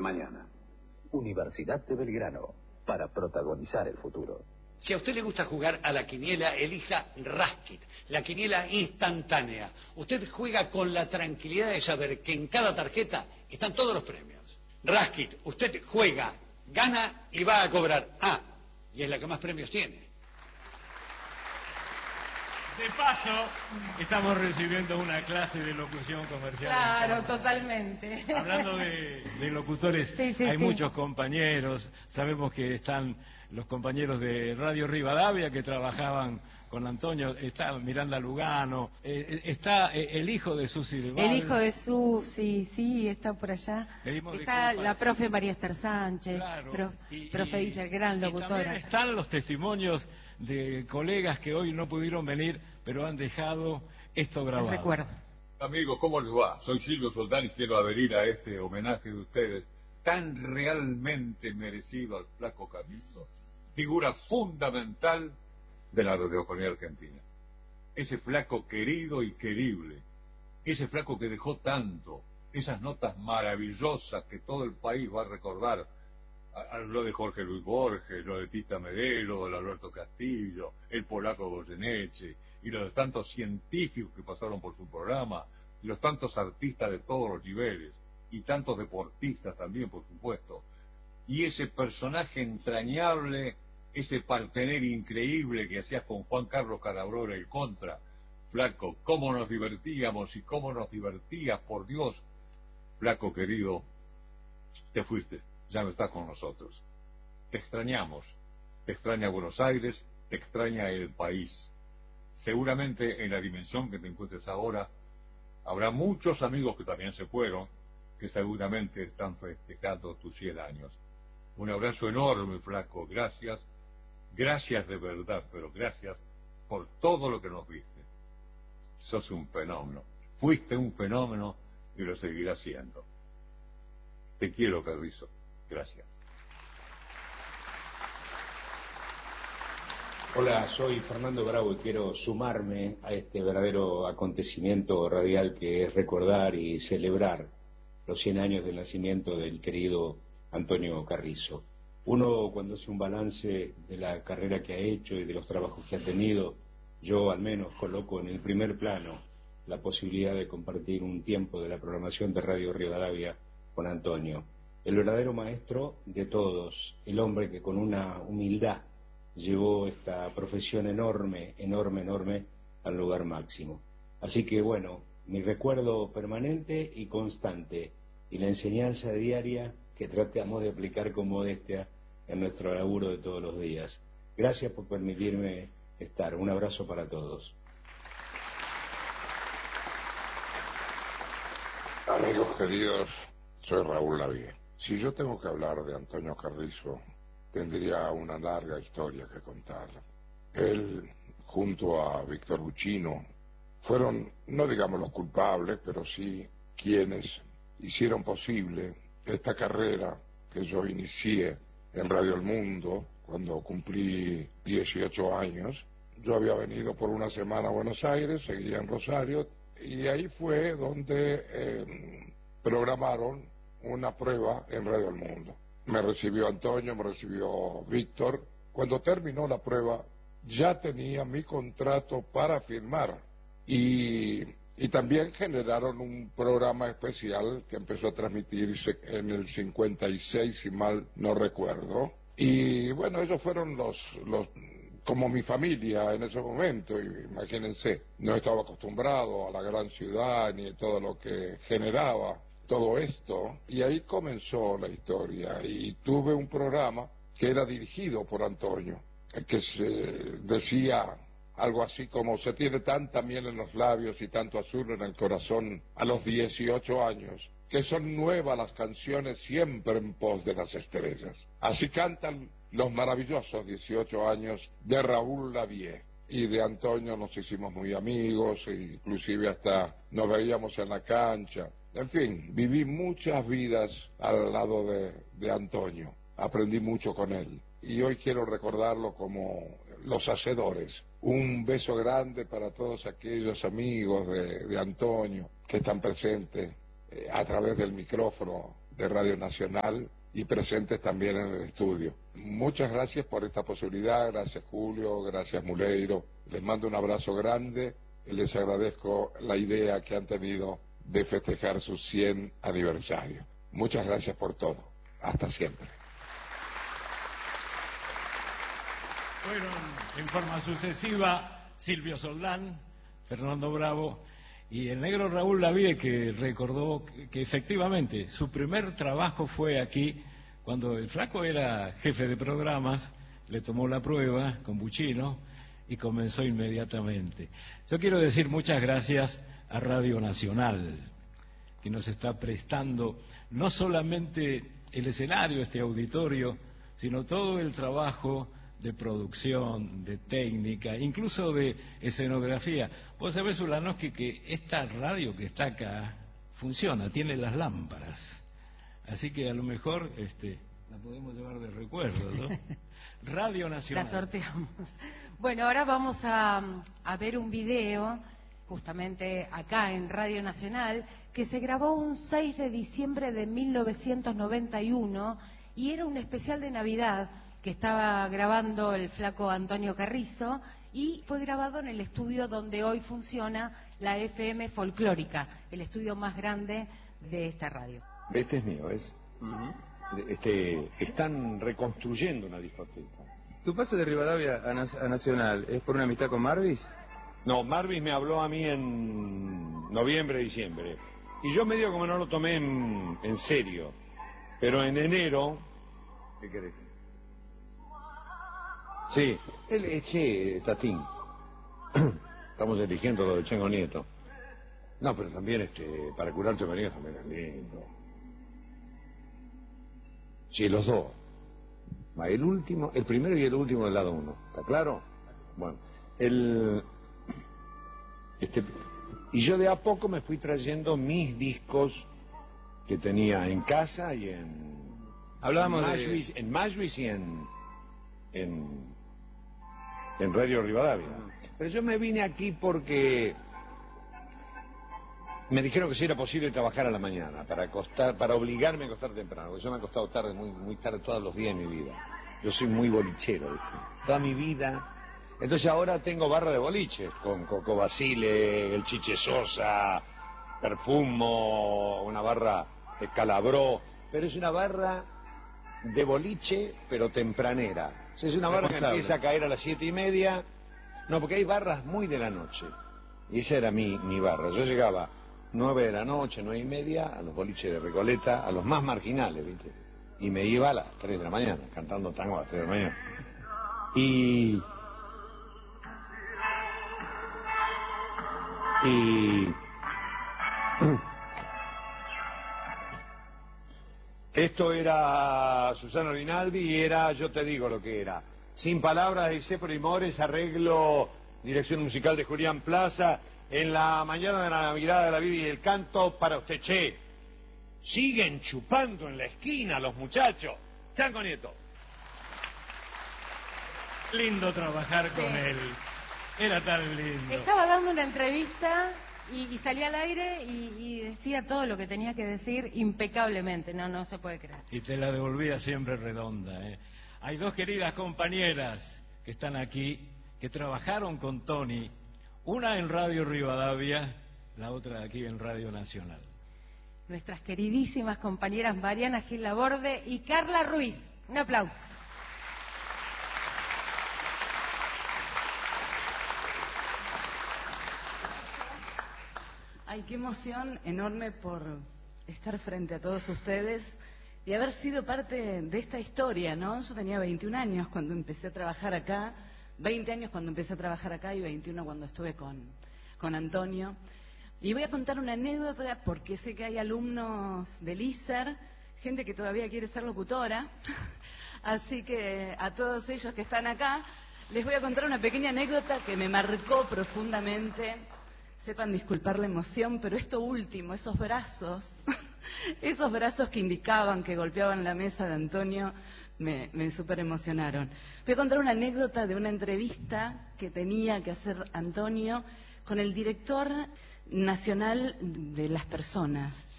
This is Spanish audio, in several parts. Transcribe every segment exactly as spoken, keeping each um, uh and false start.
mañana. Universidad de Belgrano, para protagonizar el futuro. Si a usted le gusta jugar a la quiniela, elija Raskit, la quiniela instantánea. Usted juega con la tranquilidad de saber que en cada tarjeta están todos los premios. Raskit, usted juega, gana y va a cobrar. Ah, y es la que más premios tiene. De paso, estamos recibiendo una clase de locución comercial. Claro, totalmente. Hablando de, de locutores, sí, sí, hay sí. muchos compañeros. Sabemos que están los compañeros de Radio Rivadavia que trabajaban con Antonio. Está Miranda Lugano, eh, está eh, el hijo de Susi de Val. El hijo de Susi, sí, está por allá. Pedimos está disculpas. La profe María Esther Sánchez, Claro. pro, y, profe y, dice, gran locutora. Y también están los testimonios de colegas que hoy no pudieron venir, pero han dejado esto grabado. El recuerdo. Amigos, ¿cómo les va? Soy Silvio Soldán y quiero adherir a este homenaje de ustedes, tan realmente merecido al flaco Carrizo, figura fundamental de la radiofonía argentina. Ese flaco querido y querible, ese flaco que dejó tanto, esas notas maravillosas que todo el país va a recordar, a, a lo de Jorge Luis Borges, lo de Tita Merelo, lo de Alberto Castillo, el polaco Goyeneche, y los de tantos científicos que pasaron por su programa, y los tantos artistas de todos los niveles, y tantos deportistas también, por supuesto, y ese personaje entrañable, ese partener increíble que hacías con Juan Carlos Calabrora, el Contra. Flaco, cómo nos divertíamos y cómo nos divertías, por Dios. Flaco querido, te fuiste, ya no estás con nosotros. Te extrañamos, te extraña Buenos Aires, te extraña el país. Seguramente en la dimensión que te encuentres ahora, habrá muchos amigos que también se fueron, que seguramente están festejando tus cien años. Un abrazo enorme, flaco, gracias, gracias de verdad, pero gracias por todo lo que nos viste. Sos un fenómeno, fuiste un fenómeno y lo seguirás siendo. Te quiero, Carrizo, gracias. Hola, soy Fernando Bravo y quiero sumarme a este verdadero acontecimiento radial que es recordar y celebrar los cien años del nacimiento del querido Antonio Carrizo. Uno, cuando hace un balance de la carrera que ha hecho y de los trabajos que ha tenido, yo al menos coloco en el primer plano la posibilidad de compartir un tiempo de la programación de Radio Rivadavia con Antonio, el verdadero maestro de todos, el hombre que con una humildad llevó esta profesión enorme, enorme, enorme al lugar máximo. Así que bueno, mi recuerdo permanente y constante y la enseñanza diaria que tratamos de aplicar con modestia en nuestro laburo de todos los días. Gracias por permitirme estar. Un abrazo para todos. Amigos queridos, soy Raúl Lavie. Si yo tengo que hablar de Antonio Carrizo, tendría una larga historia que contar. Él, junto a Víctor Buccino, fueron, no digamos los culpables, pero sí quienes hicieron posible esta carrera que yo inicié en Radio El Mundo cuando cumplí dieciocho años. Yo había venido por una semana a Buenos Aires, seguía en Rosario, y ahí fue donde eh, programaron una prueba en Radio El Mundo. Me recibió Antonio, me recibió Víctor. Cuando terminó la prueba, ya tenía mi contrato para firmar. Y, y también generaron un programa especial que empezó a transmitirse en el cincuenta y seis, si mal no recuerdo. Y bueno, esos fueron los, los como mi familia en ese momento, imagínense. No estaba acostumbrado a la gran ciudad ni a todo lo que generaba todo esto, y ahí comenzó la historia, y tuve un programa que era dirigido por Antonio, que se decía algo así como: se tiene tanta miel en los labios y tanto azul en el corazón a los dieciocho años, que son nuevas las canciones siempre en pos de las estrellas. Así cantan los maravillosos dieciocho años de Raúl Lavie. Y de Antonio nos hicimos muy amigos, e inclusive hasta nos veíamos en la cancha. En fin, viví muchas vidas al lado de, de Antonio, aprendí mucho con él. Y hoy quiero recordarlo como los hacedores. Un beso grande para todos aquellos amigos de, de Antonio que están presentes eh, a través del micrófono de Radio Nacional y presentes también en el estudio. Muchas gracias por esta posibilidad, gracias Julio, gracias Muleiro, les mando un abrazo grande y les agradezco la idea que han tenido de festejar su cien aniversario. Muchas gracias por todo, hasta siempre. Fueron en forma sucesiva Silvio Soldán, Fernando Bravo y el negro Raúl Lavie, que recordó que, que efectivamente su primer trabajo fue aquí, cuando el flaco era jefe de programas, le tomó la prueba con Buchino y comenzó inmediatamente. Yo quiero decir muchas gracias a Radio Nacional, que nos está prestando no solamente el escenario, este auditorio, sino todo el trabajo de producción, de técnica, incluso de escenografía. Vos sabés, Ulanowski, que esta radio que está acá funciona, tiene las lámparas. Así que a lo mejor este, la podemos llevar de recuerdo, ¿no? Radio Nacional. La sorteamos. Bueno, ahora vamos a, a ver un video, justamente acá en Radio Nacional, que se grabó un seis de diciembre de mil novecientos noventa y uno y era un especial de Navidad que estaba grabando el flaco Antonio Carrizo, y fue grabado en el estudio donde hoy funciona la F M Folclórica, el estudio más grande de esta radio. Este es mío, ¿ves? Uh-huh. Este, están reconstruyendo una discoteca. ¿Tu pase de Rivadavia a, Na- a Nacional es por una amistad con Marvis? No, Marvis me habló a mí en noviembre, diciembre, y yo medio como no lo tomé en, en serio, pero en enero... ¿Qué querés? Sí, él es Che, Tatín. Estamos eligiendo lo de Chengo Nieto. No, pero también este, para curarte María también es lindo. Sí, los dos. Va, el último, el primero y el último del lado uno. ¿Está claro? Bueno, el... Este, y yo de a poco me fui trayendo mis discos que tenía en casa y en... Hablábamos en Majlis, de... en Majlis y en... en... en Radio Rivadavia. Pero yo me vine aquí porque me dijeron que si era posible trabajar a la mañana, para acostar, para obligarme a acostar temprano, porque yo me he acostado tarde, muy, muy tarde todos los días de mi vida. Yo soy muy bolichero, ¿viste? Toda mi vida. Entonces ahora tengo barra de boliches, con Coco Basile, el Chiche Sosa, Perfumo, una barra de Calabró, pero es una barra de boliche, pero tempranera. O sea, es una barra que empieza a caer a las siete y media. No, porque hay barras muy de la noche. Y esa era mi, mi barra. Yo llegaba nueve de la noche, nueve y media, a los boliches de Recoleta, a los más marginales, ¿viste? Y me iba a las tres de la mañana, cantando tango a las tres de la mañana. Y... Y... Esto era Susana Rinaldi y era, yo te digo lo que era. Sin palabras de Isé Primores, arreglo, dirección musical de Julián Plaza, en la mañana de la Navidad de la Vida y el Canto para usted, Che. Siguen chupando en la esquina los muchachos. Chango Nieto. Lindo trabajar con Sí. él. Era tan lindo. Estaba dando una entrevista y, y salía al aire y, y decía todo lo que tenía que decir impecablemente. No, no se puede creer. Y te la devolvía siempre redonda, ¿eh? Hay dos queridas compañeras que están aquí, que trabajaron con Tony, una en Radio Rivadavia, la otra aquí en Radio Nacional. Nuestras queridísimas compañeras Mariana Gil Laborde y Carla Ruiz. Un aplauso. Ay, qué emoción enorme por estar frente a todos ustedes y haber sido parte de esta historia, ¿no? Yo tenía veintiún años cuando empecé a trabajar acá, veinte años cuando empecé a trabajar acá y veintiuno cuando estuve con, con Antonio. Y voy a contar una anécdota porque sé que hay alumnos del I S E R, gente que todavía quiere ser locutora, así que a todos ellos que están acá les voy a contar una pequeña anécdota que me marcó profundamente. Sepan disculpar la emoción, pero esto último, esos brazos, esos brazos que indicaban, que golpeaban la mesa de Antonio, me, me súper emocionaron. Voy a contar una anécdota de una entrevista que tenía que hacer Antonio con el director nacional de las personas,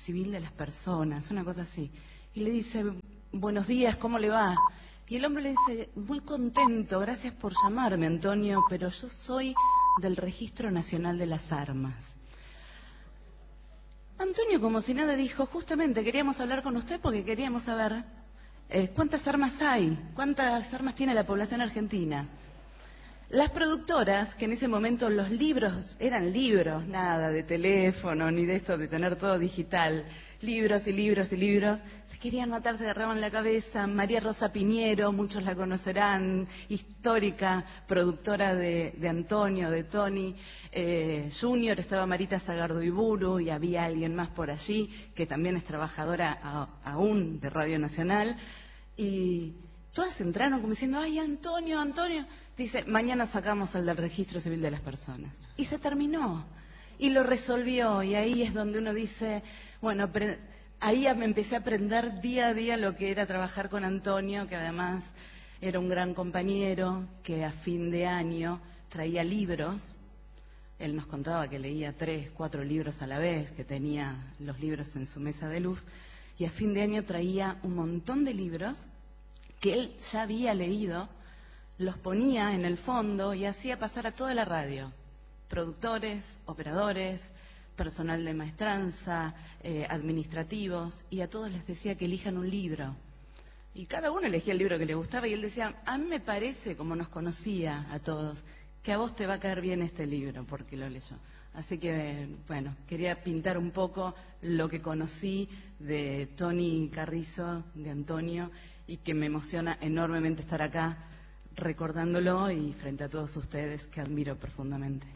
civil de las personas, una cosa así. Y le dice, buenos días, ¿cómo le va? Y el hombre le dice, muy contento, gracias por llamarme, Antonio, pero yo soy del Registro Nacional de las Armas. Antonio, como si nada, dijo, justamente queríamos hablar con usted porque queríamos saber eh, cuántas armas hay, cuántas armas tiene la población argentina. Las productoras, que en ese momento los libros eran libros, nada de teléfono ni de esto de tener todo digital, libros y libros y libros, se querían matar, se agarraban la cabeza. María Rosa Piñero, muchos la conocerán, histórica productora de, de Antonio, de Tony eh, Junior, estaba Marita Sagardoiburu y había alguien más por allí que también es trabajadora a, aún de Radio Nacional, y todas entraron como diciendo, ay, Antonio, Antonio. Dice, mañana sacamos el del Registro Civil de las Personas. Y se terminó. Y lo resolvió. Y ahí es donde uno dice, bueno, ahí me empecé a aprender día a día lo que era trabajar con Antonio, que además era un gran compañero, que a fin de año traía libros. Él nos contaba que leía tres, cuatro libros a la vez, que tenía los libros en su mesa de luz. Y a fin de año traía un montón de libros que él ya había leído, los ponía en el fondo y hacía pasar a toda la radio, productores, operadores, personal de maestranza, eh, administrativos, y a todos les decía que elijan un libro. Y cada uno elegía el libro que le gustaba y él decía, a mí me parece, como nos conocía a todos, que a vos te va a caer bien este libro, porque lo leyó. Así que, bueno, quería pintar un poco lo que conocí de Tony Carrizo, de Antonio, y que me emociona enormemente estar acá recordándolo y frente a todos ustedes que admiro profundamente.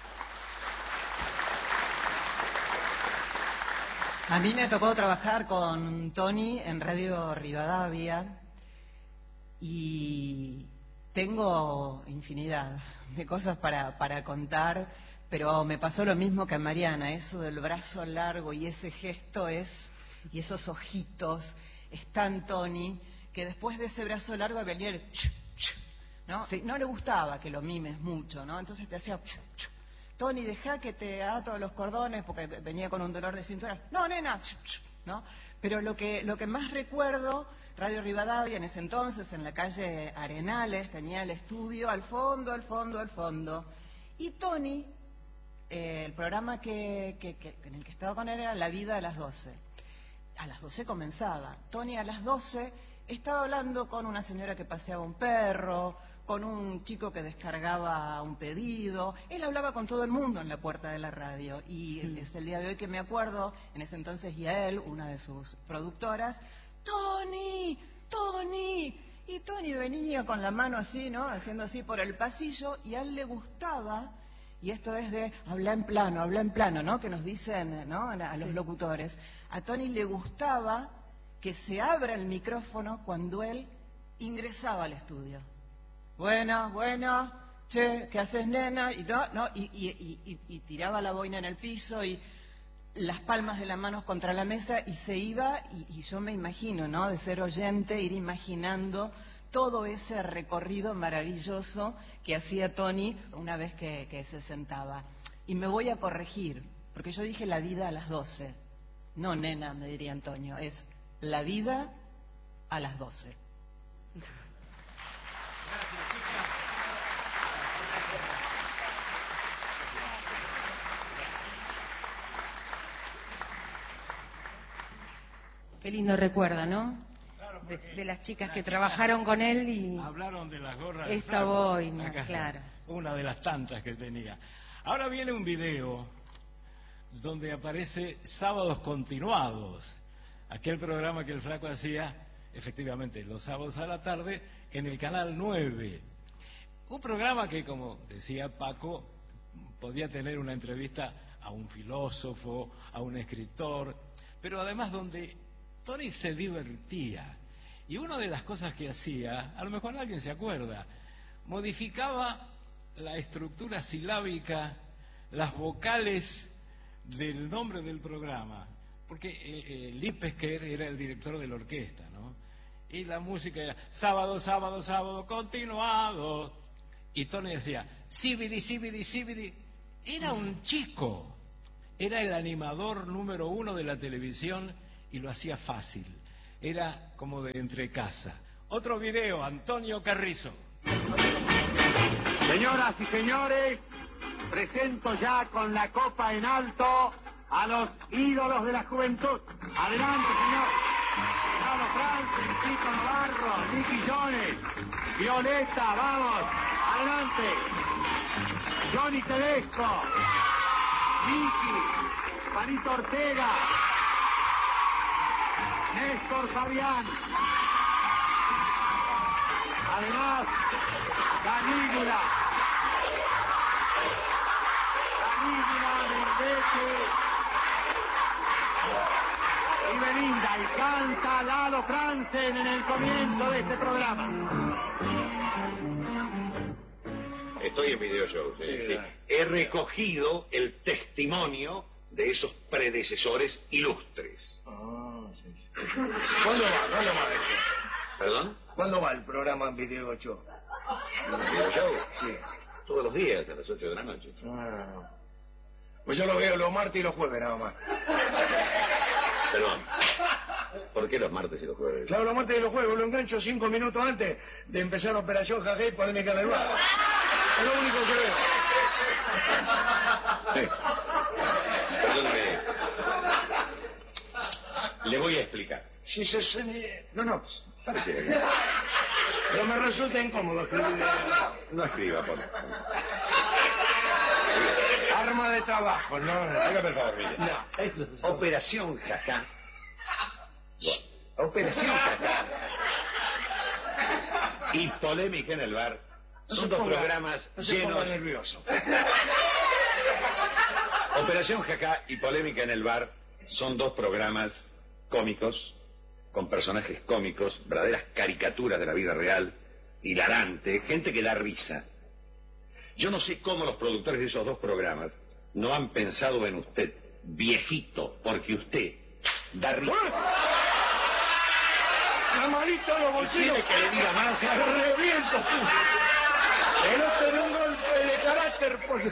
A mí me tocó trabajar con Tony en Radio Rivadavia y tengo infinidad de cosas para, para contar, pero me pasó lo mismo que a Mariana, eso del brazo largo y ese gesto es, y esos ojitos, es tan Tony, que después de ese brazo largo venía el ch, ch, ¿no? Sí. No le gustaba que lo mimes mucho, ¿no? Entonces te hacía ch, ch. Tony, deja que te ato los cordones, porque venía con un dolor de cintura. No, nena, ch, ch, ¿no? Pero lo que, lo que más recuerdo, Radio Rivadavia en ese entonces, en la calle Arenales, tenía el estudio al fondo, al fondo, al fondo. Y Tony, eh, el programa que, que, que, en el que estaba con él era La Vida a las doce. A las doce comenzaba. Tony a las doce estaba hablando con una señora que paseaba un perro, con un chico que descargaba un pedido. Él hablaba con todo el mundo en la puerta de la radio. Y sí, es el día de hoy que me acuerdo, en ese entonces Yael, una de sus productoras, ¡Tony! ¡Tony! Y Tony venía con la mano así, ¿no? Haciendo así por el pasillo, y a él le gustaba, y esto es de habla en plano, habla en plano, ¿no? Que nos dicen, ¿no? A los sí. locutores. A Tony le gustaba que se abra el micrófono cuando él ingresaba al estudio. Bueno, bueno, che, ¿qué haces, nena? Y, no, no, y, y, y, y tiraba la boina en el piso y las palmas de las manos contra la mesa y se iba, y, y yo me imagino, ¿no? De ser oyente, ir imaginando todo ese recorrido maravilloso que hacía Tony una vez que, que se sentaba. Y me voy a corregir, porque yo dije La Vida a las doce. No, nena, me diría Antonio, es La Vida a las doce. Qué lindo recuerda, ¿no? Claro, de, de las chicas las que chicas trabajaron con él y hablaron de las gorras de esta flaco. boina, Acá, claro. Una de las tantas que tenía. Ahora viene un video donde aparece Sábados Continuados, aquel programa que el flaco hacía, efectivamente, los sábados a la tarde, en el Canal nueve. Un programa que, como decía Paco, podía tener una entrevista a un filósofo, a un escritor, pero además donde Tony se divertía. Y una de las cosas que hacía, a lo mejor alguien se acuerda, modificaba la estructura silábica, las vocales del nombre del programa, porque eh, eh, Lee Pesquer era el director de la orquesta, ¿no? Y la música era sábado, sábado, sábado, continuado. Y Tony decía, síbidi, síbidi, síbidi. Era un chico. Era el animador número uno de la televisión y lo hacía fácil. Era como de entre casa. Otro video, Antonio Carrizo. Señoras y señores, presento ya con la copa en alto a los ídolos de la juventud. Adelante, señor. Carlos Francis, Tito Navarro, Nicky Jones, Violeta, vamos. Adelante. Johnny Tedesco, Nicky, Juanito Ortega, Néstor Fabián. Además, Canígula, Canígula, Mendeche y Belinda. Y canta Lalo Franzen en el comienzo de este programa. Estoy en video show, sí, sí. He recogido el testimonio de esos predecesores ilustres. Ah, sí. ¿Cuándo va? ¿Cuándo va eso? ¿Perdón? ¿Cuándo va el programa en Video Show? ¿Video Show? Sí. Todos los días, a las ocho de la noche. Ah. Pues yo lo veo los martes y los jueves nada más. Perdón. ¿Por qué los martes y los jueves? Claro, los martes y los jueves lo engancho cinco minutos antes de empezar Operación Jajé y Polémica del Bar. Es lo único que veo. Sí. Perdóneme. Le voy a explicar. Si se... se... No, no. Parece. Pero me resulta incómodo escribir. No escriba, por favor. Arma de trabajo, ¿no? Hágame el favor, mire. No, eso es... Operación Jajá. Operación Jajá y Polémica en el Bar son dos programas no se llenos... nervioso. Operación Jajá y Polémica en el Bar son dos programas cómicos, con personajes cómicos, verdaderas caricaturas de la vida real, hilarante, gente que da risa. Yo no sé cómo los productores de esos dos programas no han pensado en usted, viejito, porque usted da risa. La manita de los bolsillos. ¿Quiere que le diga más? Se reviento. Que no te dé un golpe de carácter, por...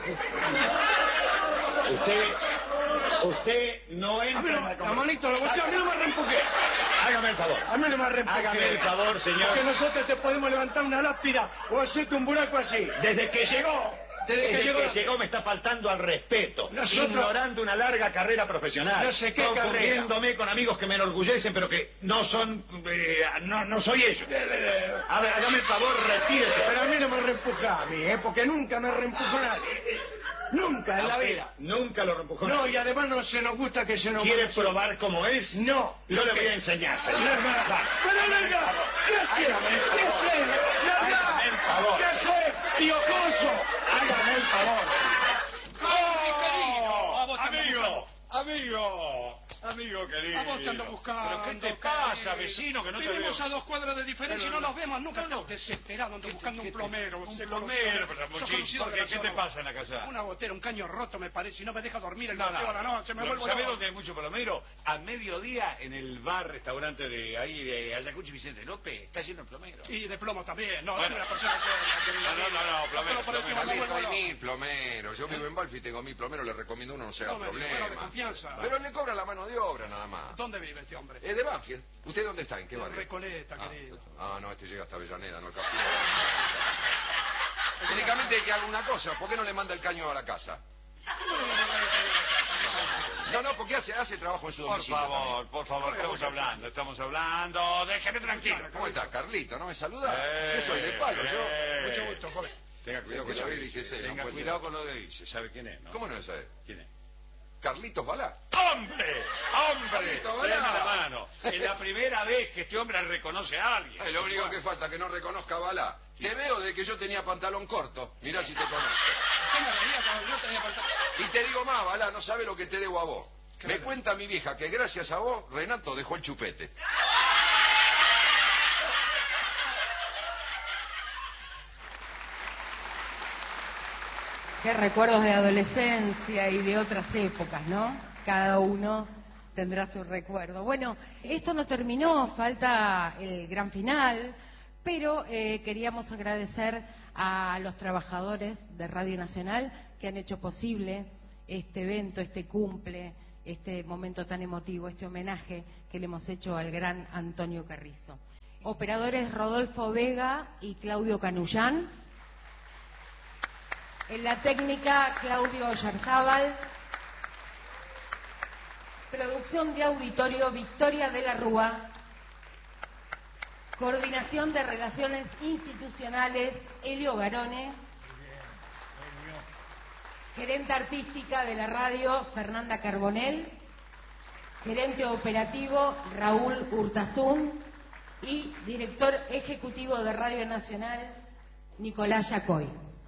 Usted, usted no entra en la conversación. La manita de los bolsillos, a mí no me reempujé. Hágame el favor. A mí no me reempujé. Hágame el favor, señor. Porque nosotros te podemos levantar una lápida o hacerte un buraco así. Desde que llegó... Desde, Desde que, llegó... que llegó me está faltando al respeto, Nosotros... ignorando una larga carrera profesional, no sé qué confundiéndome carrera. con amigos que me enorgullecen, pero que no son, eh, no, no soy ellos. A ver, hágame el favor, retírese. Pero a mí no me reempuja a mí, ¿eh? Porque nunca me reempujó nadie. Nunca en la vida. Nunca lo reempujó No, nadie. y además no se nos gusta que se nos... ¿Quiere probar cómo es? No. Yo le voy a enseñar, señor. Pero venga, ¿qué hace? ¿Qué hace? Hágame el favor. ¿Qué hace? Piojoso. Hágame el favor. ¡Oh, amigo! ¡Amigo! Amigo querido. A vos te ando buscando. ¿Pero qué te pasa, vecino, que no te veo? Vivimos a dos cuadras de diferencia Pero y no no. nos vemos nunca. Estás desesperado, ando buscando un plomero. Un sé plomero, conocido. pero Sos muchísimo. conocido ¿Por de qué? la ¿Qué te zona. pasa en la casa? Una gotera, un caño roto me parece y no me deja dormir el No, goteo no. a la noche, me vuelvo ¿Sabés loco. dónde hay mucho plomero? A mediodía en el bar, restaurante de ahí, de Ayacucho Vicente López, está lleno de plomero. Y de plomo también. No, Bueno. soy una persona seria, querida No, no, amiga. no, no, plomero, No, por encima, plomero. me Carlito, vuelvo hay loco. mil plomeros. Yo vivo en Balfi y tengo mil plomeros, le recomiendo uno, no se haga No me digas, bueno, de problema. confianza. Pero le cobran la mano de obra nada más. ¿Dónde vive este hombre? Es de Banfield. ¿Usted dónde está? ¿En qué De barrio? Recoleta, Ah, querido. Ah, no, este llega hasta Avellaneda, no el Castillo. Únicamente hay que haga una cosa, ¿por qué no le manda el caño a la casa? No, no, porque hace, hace trabajo en su Por domicilio favor, también. por favor, estamos hablando, estamos hablando. Déjeme tranquilo. ¿Cómo está, Carlito? ¿No me saluda? Eh, ¿Qué soy, de palo, yo? eh. Mucho gusto, joven. Tenga cuidado Que con lo lo vi, que dije, dice. sí, no Tenga puede cuidado ser. con lo que dice. ¿Sabe quién es, no? ¿Cómo no sabe? ¿Quién es? Carlitos Balá. ¡Hombre! ¡Hombre! Carlito, Balá. Deme la mano. Es la primera vez que este hombre reconoce a alguien. Es lo único que falta, que no reconozca a Balá. Te veo de que yo tenía pantalón corto. Mirá si te conozco. ¿Qué me veía cuando yo tenía pantalón? Y te digo más, Balá, no sabe lo que te debo a vos. Me cuenta mi vieja que gracias a vos, Renato dejó el chupete. Qué recuerdos de adolescencia y de otras épocas, ¿no? Cada uno tendrá su recuerdo. Bueno, esto no terminó, falta el gran final, pero eh, queríamos agradecer a los trabajadores de Radio Nacional que han hecho posible este evento, este cumple, este momento tan emotivo, este homenaje que le hemos hecho al gran Antonio Carrizo. Operadores Rodolfo Vega y Claudio Canullán. En la técnica, Claudio Oyarzábal. Producción de auditorio, Victoria de la Rúa. Coordinación de Relaciones Institucionales, Elio Garone. Gerente artística de la radio, Fernanda Carbonell. Gerente operativo, Raúl Urtasun. Y director ejecutivo de Radio Nacional, Nicolás Yacoy.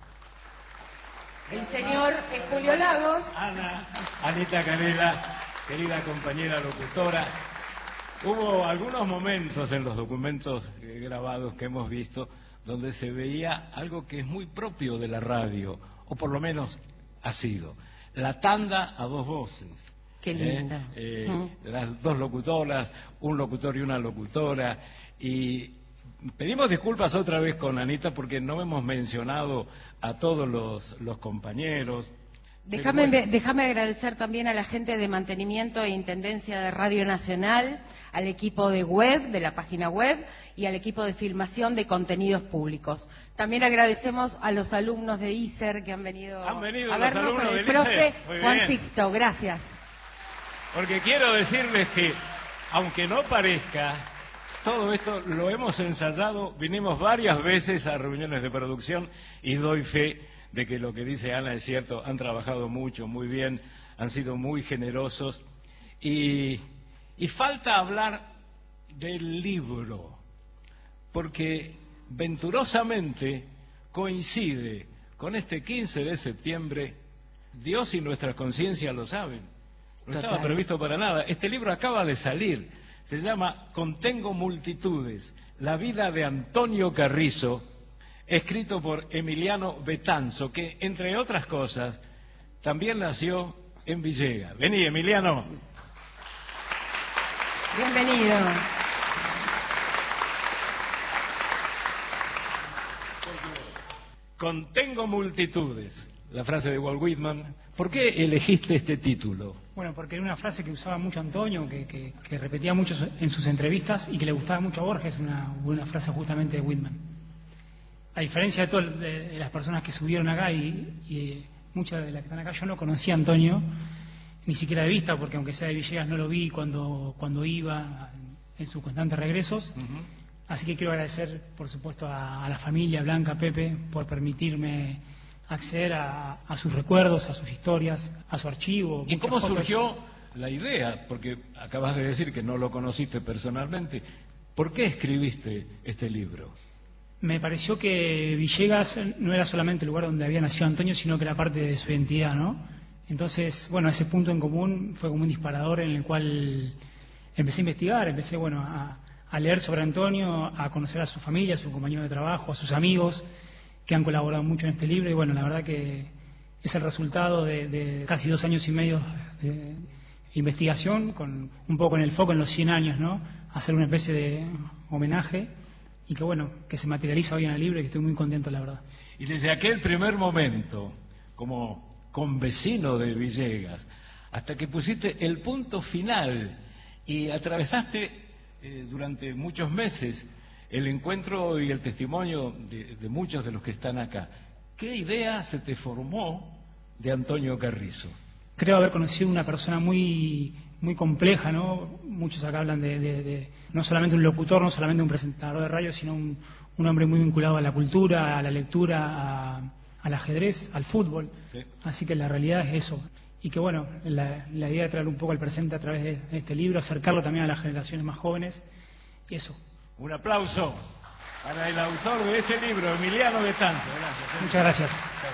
El señor es Julio Lagos. Ana, Anita Canela, querida compañera locutora. Hubo algunos momentos en los documentos eh, grabados que hemos visto donde se veía algo que es muy propio de la radio, o por lo menos ha sido, la tanda a dos voces. Qué linda. Eh, eh, mm. Las dos locutoras, un locutor y una locutora. Y pedimos disculpas otra vez con Anita porque no hemos mencionado a todos los, los compañeros. Déjame, bueno. déjame agradecer también a la gente de mantenimiento e intendencia de Radio Nacional, al equipo de web, de la página web, y al equipo de filmación de contenidos públicos. También agradecemos a los alumnos de I S E R que han venido, ¿Han venido a los vernos con alumnos el del profe I S E R? Muy Juan bien. Sixto. Gracias. Porque quiero decirles que, aunque no parezca, todo esto lo hemos ensayado, vinimos varias veces a reuniones de producción y doy fe de que lo que dice Ana es cierto, han trabajado mucho, muy bien, han sido muy generosos y, y falta hablar del libro, porque venturosamente coincide con este quince de septiembre, Dios y nuestra conciencia lo saben, no Total. estaba previsto para nada, este libro acaba de salir. Se llama Contengo multitudes, la vida de Antonio Carrizo, escrito por Emiliano Betanzo, que, entre otras cosas, también nació en Villegas. Vení, Emiliano. Bienvenido. Contengo multitudes, la frase de Walt Whitman. ¿Por qué elegiste este título? Bueno, porque era una frase que usaba mucho Antonio, que, que, que repetía mucho en sus entrevistas y que le gustaba mucho a Borges, una, una frase justamente de Whitman. A diferencia de todas de, de las personas que subieron acá y, y muchas de las que están acá, yo no conocía a Antonio, ni siquiera de vista, porque aunque sea de Villegas no lo vi cuando, cuando iba en sus constantes regresos. Uh-huh. Así que quiero agradecer, por supuesto, a, a la familia Blanca, a Pepe, por permitirme acceder a, a sus recuerdos, a sus historias, a su archivo. ¿Y cómo fotos. surgió la idea? Porque acabas de decir que no lo conociste personalmente. ¿Por qué escribiste este libro? Me pareció que Villegas no era solamente el lugar donde había nacido Antonio, sino que era parte de su identidad, ¿no? Entonces, bueno, ese punto en común fue como un disparador en el cual empecé a investigar, empecé, bueno, a, a leer sobre Antonio, a conocer a su familia, a sus compañeros de trabajo, a sus amigos, que han colaborado mucho en este libro, y bueno, la verdad que es el resultado de, de casi dos años y medio de investigación, con un poco en el foco en los cien años, ¿no? Hacer una especie de homenaje, y que bueno, que se materializa hoy en el libro, y que estoy muy contento, la verdad. Y desde aquel primer momento, como convecino de Villegas, hasta que pusiste el punto final y atravesaste eh, durante muchos meses el encuentro y el testimonio de, de muchos de los que están acá, ¿qué idea se te formó de Antonio Carrizo? Creo haber conocido una persona muy muy compleja, ¿no? Muchos acá hablan de, de, de no solamente un locutor, no solamente un presentador de radio, sino un, un hombre muy vinculado a la cultura, a la lectura, a, al ajedrez, al fútbol. Sí. Así que la realidad es eso. Y que bueno, la, la idea de traer un poco al presente a través de este libro, acercarlo también a las generaciones más jóvenes, y eso. Un aplauso para el autor de este libro, Emiliano Betanzo. Gracias. Muchas gracias.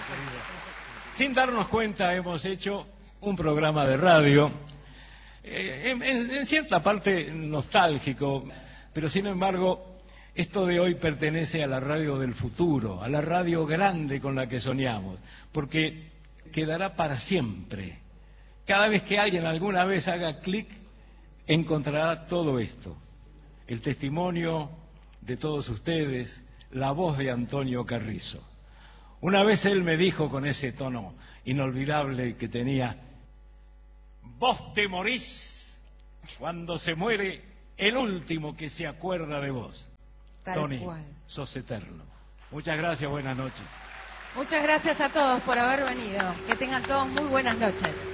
Sin darnos cuenta, hemos hecho un programa de radio, eh, en, en, en cierta parte nostálgico, pero sin embargo, esto de hoy pertenece a la radio del futuro, a la radio grande con la que soñamos, porque quedará para siempre. Cada vez que alguien alguna vez haga clic, encontrará todo esto. El testimonio de todos ustedes, la voz de Antonio Carrizo. Una vez él me dijo con ese tono inolvidable que tenía: vos te morís cuando se muere el último que se acuerda de vos. Tal Tony, cual. sos eterno. Muchas gracias, buenas noches. Muchas gracias a todos por haber venido. Que tengan todos muy buenas noches.